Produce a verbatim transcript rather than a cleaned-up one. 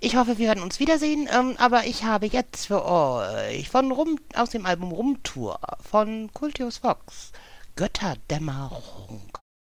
Ich hoffe, wir werden uns wiedersehen, ähm, aber ich habe jetzt für euch von Rum, aus dem Album Rumtour von Cultius Vox Götterdämmerung.